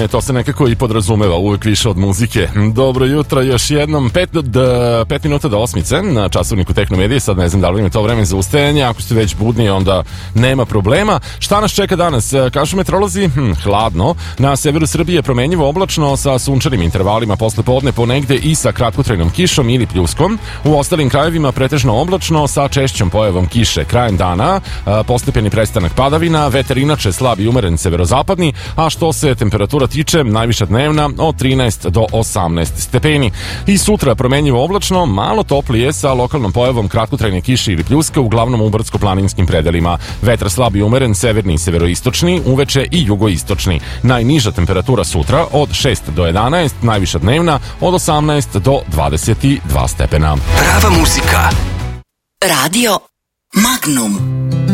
vreme, to se nekako i podrazumeva, uvek više od muzike. Dobro jutro još jednom, 5 minuta do 8 na časovniku Tehnomedije, sad ne znam da li je to vreme za ustajanje, ako ste već budni onda nema problema. Šta nas čeka danas? Kažu meteorolozi, hladno, na severu Srbije promenjivo oblačno sa sunčanim intervalima posle podne ponegde i sa kratkotrajnom kišom ili pljuskom. U ostalim krajevima pretežno oblačno sa češćom pojavom kiše. Krajem dana postepeni prestanak padavina, vetar inače slab i umeren severozapadni, a što se temperatura tiče, najviša dnevna od 13 do 18 stepeni. I sutra promenjivo oblačno, malo toplije sa lokalnom pojavom kratkotrajne kiše ili pljuska, uglavnom u brdsko-planinskim predelima. Vetar slab i umeren, severni i severoistočni, uveče i jugoistočni. Najniža temperatura sutra od 6 do 11, najviša dnevna od 18 do 22 stepena. Prava muzika. Radio Magnum.